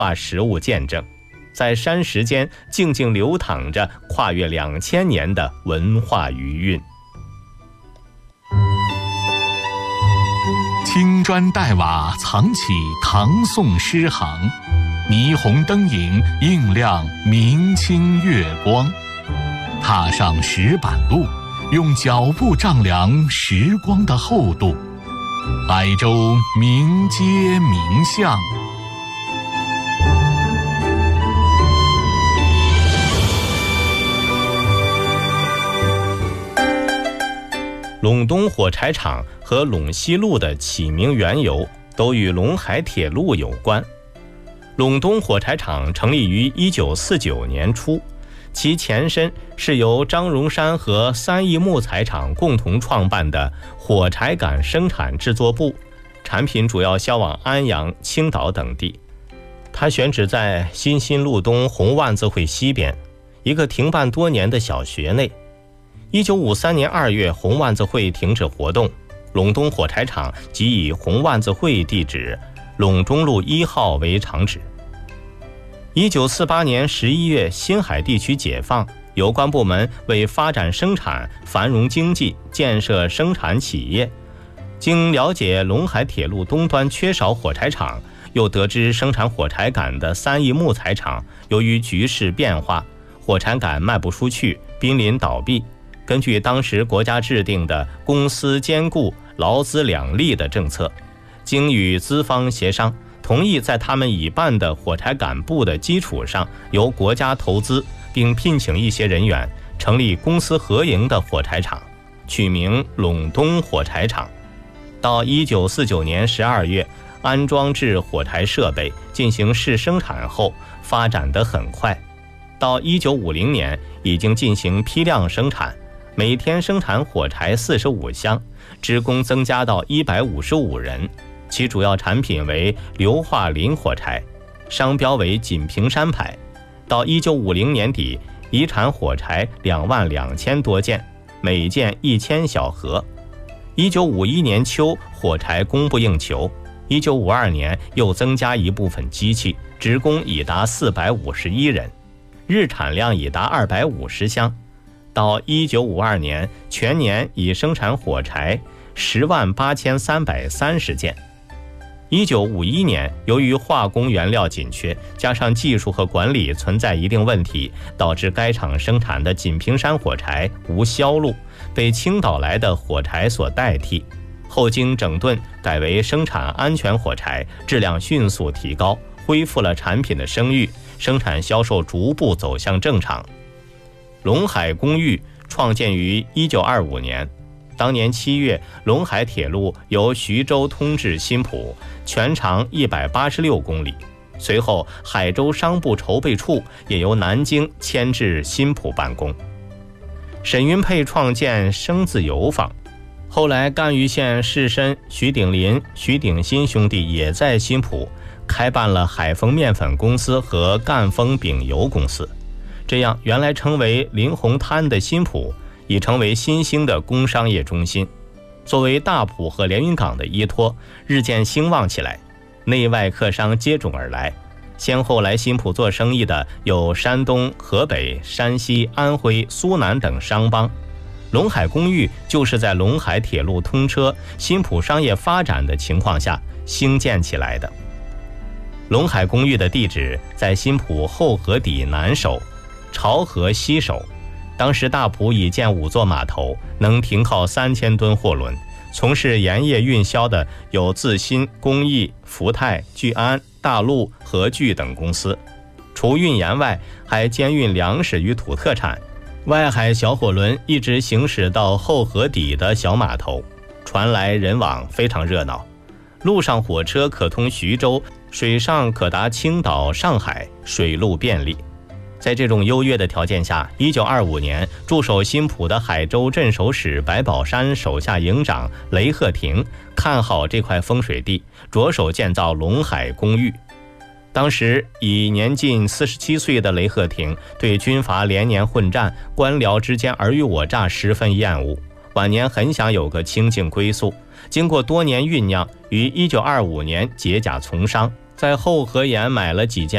化实物见证，在山石间静静流淌着跨越2000年的文化余韵。 青砖黛瓦藏起唐宋诗行，霓虹灯影映亮明清月光。踏上石板路，用脚步丈量时光的厚度。海州名街名巷。 陇东火柴厂和陇西路的起名缘由都与陇海铁路有关。陇东火柴厂成立于1949年初，其前身是由张荣山和三义木材厂共同创办的火柴杆生产制作部，产品主要销往安阳、青岛等地。它选址在新兴路东红万字会西边一个停办多年的小学内。1953年2月，红万字会停止活动，陇东火柴厂即以红万字会地址陇中路1号为厂址。1948年11月，新海地区解放，有关部门为发展生产、繁荣经济、建设生产企业，经了解陇海铁路东端缺少火柴厂，又得知生产火柴杆的三义木材厂由于局势变化，火柴杆卖不出去，濒临倒闭。根据当时国家制定的公私兼顾、劳资两利的政策，经与资方协商，同意在他们已办的火柴杆部的基础上，由国家投资，并聘请一些人员，成立公私合营的火柴厂，取名陇东火柴厂。到1949年12月，安装至火柴设备，进行试生产后，发展得很快。到1950年，已经进行批量生产，每天生产火柴45箱，职工增加到155人，其主要产品为硫化磷火柴，商标为锦屏山牌。到1950年底，已产火柴22000多件，每件1000小盒。1951年秋，火柴供不应求，1952年又增加一部分机器，职工已达451人，日产量已达250箱。到1952年，全年已生产火柴108330件。1951年，由于化工原料紧缺，加上技术和管理存在一定问题，导致该厂生产的锦屏山火柴无销路，被青岛来的火柴所代替。后经整顿，改为生产安全火柴，质量迅速提高，恢复了产品的声誉，生产销售逐步走向正常。陇海公寓创建于1925年，当年7月，陇海铁路由徐州通至新浦，全长186公里。随后，海州商部筹备处也由南京迁至新浦办公。沈云沛创建生字油坊，后来赣榆县士绅徐鼎林、徐鼎新兄弟也在新浦开办了海丰面粉公司和赣丰饼油公司。这样，原来称为临洪滩的新浦已成为新兴的工商业中心，作为大埔和连云港的依托，日渐兴旺起来，内外客商接踵而来。先后来新浦做生意的有山东、河北、山西、安徽、苏南等商帮。陇海公寓就是在陇海铁路通车、新浦商业发展的情况下兴建起来的。陇海公寓的地址在新浦后河底南首，潮河西首。当时大埔已建5座码头，能停靠3000吨货轮。从事盐业运销的有自新、工艺、福泰、聚安、大陆、和聚等公司。除运盐外，还兼运粮食与土特产。外海小火轮一直行驶到后河底的小码头，船来人往，非常热闹。陆上火车可通徐州，水上可达青岛、上海，水路便利。在这种优越的条件下，1925年，驻守新浦的海州镇守使白宝山手下营长雷鹤亭看好这块风水地，着手建造陇海公寓。当时已年近47岁的雷鹤亭对军阀连年混战、官僚之间尔虞我诈十分厌恶，晚年很想有个清静归宿。经过多年酝酿，于1925年解甲从商，在后河沿买了几间